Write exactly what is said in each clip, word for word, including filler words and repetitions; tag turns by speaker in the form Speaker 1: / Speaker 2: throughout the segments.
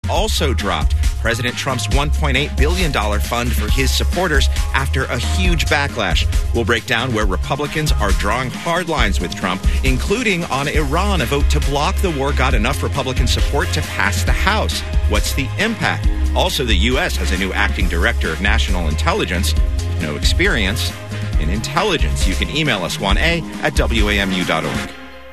Speaker 1: also dropped President Trump's one point eight billion dollars fund for his supporters after a huge backlash. We'll break down where Republicans are drawing hard lines with Trump, including on Iran. A vote to block the war got enough Republican support to pass the House. What's the impact? Also, the U S has a new acting director of national intelligence. No experience in intelligence. You can email us one A at W A M U dot org.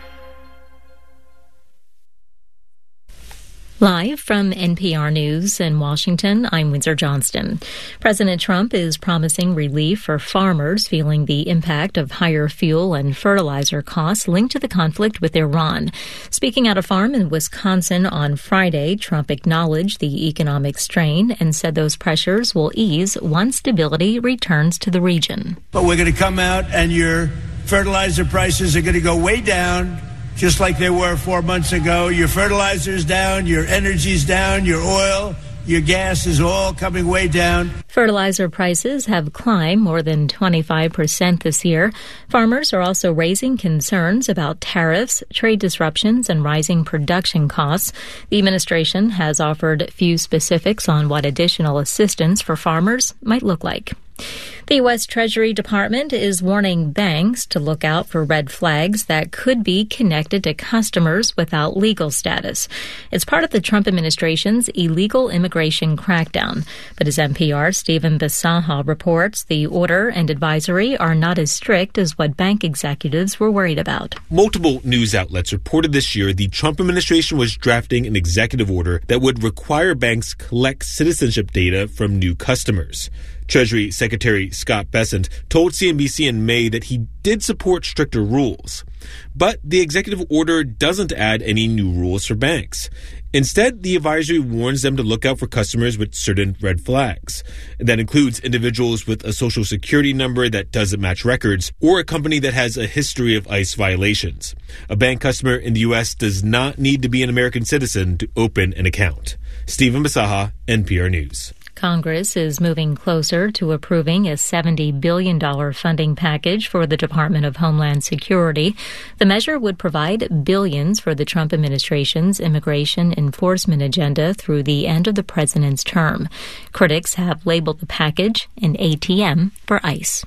Speaker 2: Live from N P R News in Washington, I'm Windsor Johnston. President Trump is promising relief for farmers feeling the impact of higher fuel and fertilizer costs linked to the conflict with Iran. Speaking at a farm in Wisconsin on Friday, Trump acknowledged the economic strain and said those pressures will ease once stability returns to the region.
Speaker 3: But we're going to come out and your fertilizer prices are going to go way down, just like they were four months ago. Your fertilizer's down, your energy's down, your oil, your gas is all coming way down.
Speaker 2: Fertilizer prices have climbed more than twenty-five percent this year. Farmers are also raising concerns about tariffs, trade disruptions, and rising production costs. The administration has offered few specifics on what additional assistance for farmers might look like. The U S Treasury Department is warning banks to look out for red flags that could be connected to customers without legal status. It's part of the Trump administration's illegal immigration crackdown. But as N P R's Stephen Bisaha reports, the order and advisory are not as strict as what bank executives were worried about.
Speaker 4: Multiple news outlets reported this year the Trump administration was drafting an executive order that would require banks collect citizenship data from new customers. Treasury Secretary Scott Bessent told C N B C in May that he did support stricter rules. But the executive order doesn't add any new rules for banks. Instead, the advisory warns them to look out for customers with certain red flags. That includes individuals with a social security number that doesn't match records or a company that has a history of ICE violations. A bank customer in the U S does not need to be an American citizen to open an account. Stephen Bisaha, N P R News.
Speaker 2: Congress is moving closer to approving a seventy billion dollars funding package for the Department of Homeland Security. The measure would provide billions for the Trump administration's immigration enforcement agenda through the end of the president's term. Critics have labeled the package an A T M for ICE.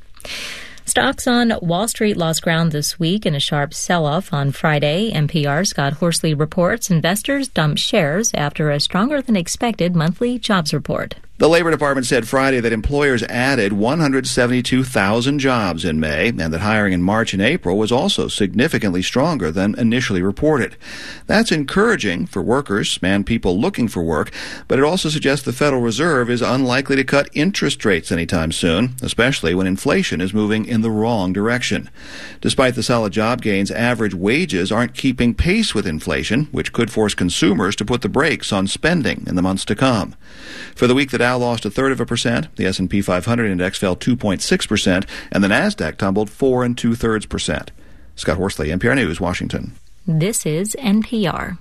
Speaker 2: Stocks on Wall Street lost ground this week in a sharp sell-off on Friday. N P R's Scott Horsley reports investors dumped shares after a stronger-than-expected monthly jobs report.
Speaker 5: The Labor Department said Friday that employers added one hundred seventy-two thousand jobs in May and that hiring in March and April was also significantly stronger than initially reported. That's encouraging for workers and people looking for work, but it also suggests the Federal Reserve is unlikely to cut interest rates anytime soon, especially when inflation is moving in the wrong direction. Despite the solid job gains, average wages aren't keeping pace with inflation, which could force consumers to put the brakes on spending in the months to come. For the week, the Dow lost a third of a percent, the S and P five hundred index fell two point six percent, and the Nasdaq tumbled four and two thirds percent. Scott Horsley, N P R News, Washington.
Speaker 2: This is N P R.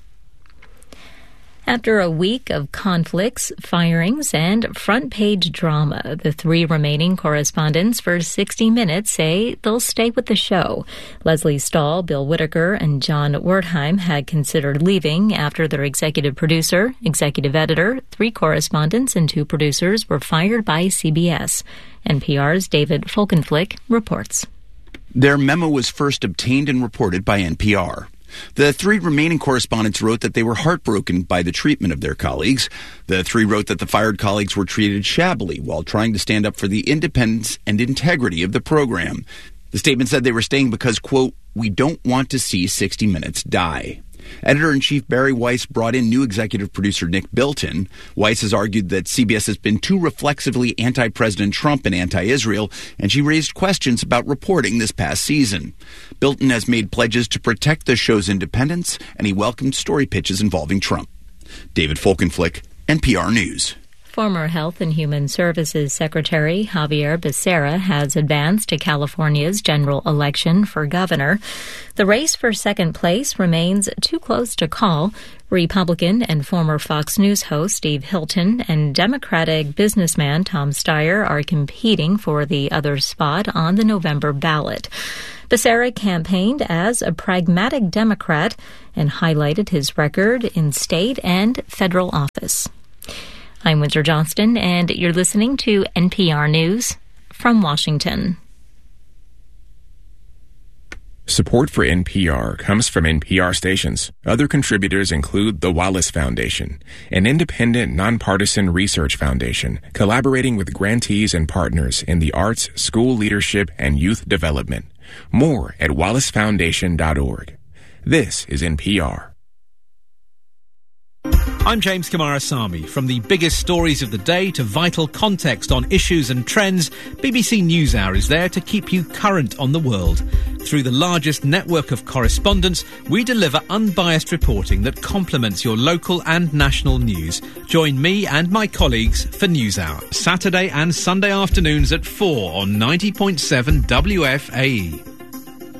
Speaker 2: After a week of conflicts, firings, and front-page drama, the three remaining correspondents for sixty minutes say they'll stay with the show. Leslie Stahl, Bill Whitaker, and John Wertheim had considered leaving after their executive producer, executive editor, three correspondents, and two producers were fired by C B S. N P R's David Folkenflik reports.
Speaker 6: Their memo was first obtained and reported by N P R. The three remaining correspondents wrote that they were heartbroken by the treatment of their colleagues. The three wrote that the fired colleagues were treated shabbily while trying to stand up for the independence and integrity of the program. The statement said they were staying because, quote, "we don't want to see sixty minutes die." Editor-in-Chief Barry Weiss brought in new executive producer Nick Bilton. Weiss has argued that C B S has been too reflexively anti-President Trump and anti-Israel, and she raised questions about reporting this past season. Bilton has made pledges to protect the show's independence, and he welcomed story pitches involving Trump. David Folkenflik, N P R News.
Speaker 2: Former Health and Human Services Secretary Xavier Becerra has advanced to California's general election for governor. The race for second place remains too close to call. Republican and former Fox News host Steve Hilton and Democratic businessman Tom Steyer are competing for the other spot on the November ballot. Becerra campaigned as a pragmatic Democrat and highlighted his record in state and federal office. I'm Windsor Johnston, and you're listening to N P R News from Washington.
Speaker 7: Support for N P R comes from N P R stations. Other contributors include the Wallace Foundation, an independent, nonpartisan research foundation collaborating with grantees and partners in the arts, school leadership, and youth development. More at wallace foundation dot org. This is N P R.
Speaker 8: I'm James Kumarasamy. From the biggest stories of the day to vital context on issues and trends, B B C NewsHour is there to keep you current on the world. Through the largest network of correspondents, we deliver unbiased reporting that complements your local and national news. Join me and my colleagues for NewsHour, Saturday and Sunday afternoons at four on ninety point seven W F A E.